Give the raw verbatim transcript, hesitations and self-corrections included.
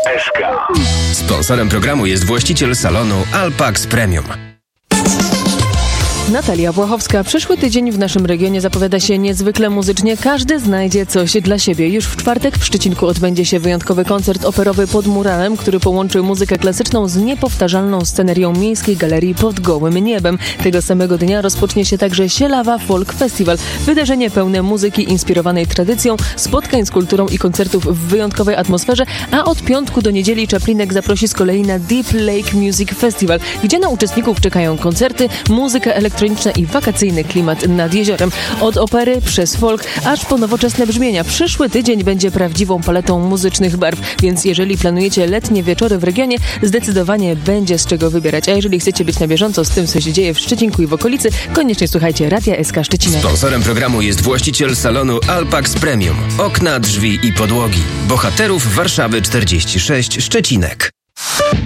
S K. Sponsorem programu jest właściciel salonu Alpax Premium. Natalia Błachowska. Przyszły tydzień w naszym regionie zapowiada się niezwykle muzycznie. Każdy znajdzie coś dla siebie. Już w czwartek w Szczecinku odbędzie się wyjątkowy koncert operowy pod muralem, który połączy muzykę klasyczną z niepowtarzalną scenerią Miejskiej Galerii pod gołym niebem. Tego samego dnia rozpocznie się także Sielawa Folk Festival. Wydarzenie pełne muzyki inspirowanej tradycją, spotkań z kulturą i koncertów w wyjątkowej atmosferze, a od piątku do niedzieli Czaplinek zaprosi z kolei na Deep Lake Music Festival, gdzie na uczestników czekają koncerty, muzyka elektroniczna i wakacyjny klimat nad jeziorem. Od opery przez folk aż po nowoczesne brzmienia. Przyszły tydzień będzie prawdziwą paletą muzycznych barw, więc jeżeli planujecie letnie wieczory w regionie, zdecydowanie będzie z czego wybierać. A jeżeli chcecie być na bieżąco z tym, co się dzieje w Szczecinku i w okolicy, koniecznie słuchajcie Radia S K Szczecinek. Sponsorem programu jest właściciel salonu Alpax Premium. Okna, drzwi i podłogi. Bohaterów Warszawy czterdzieści sześć, Szczecinek.